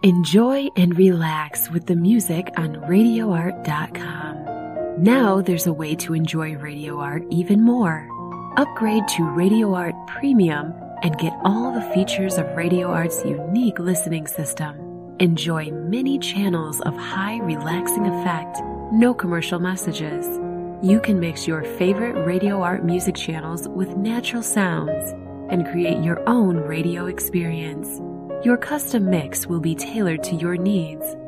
Enjoy and relax with the music on RadioArt.com. Now there's a way to enjoy Radio Art even more. Upgrade to Radio Art Premium and get all the features of Radio Art's unique listening system. Enjoy many channels of high relaxing effect, no commercial messages. You can mix your favorite Radio Art music channels with natural sounds and create your own radio experience. Your custom mix will be tailored to your needs